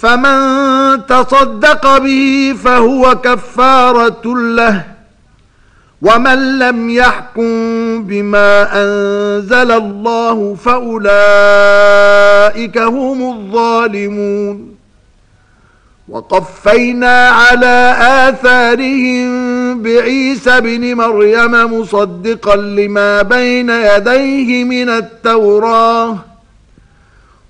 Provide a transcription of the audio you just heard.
فمن تصدق به فهو كفارة له، ومن لم يحكم بما أنزل الله فأولئك هم الظالمون. وقفينا على آثارهم بعيسى ابن مريم مصدقا لما بين يديه من التوراة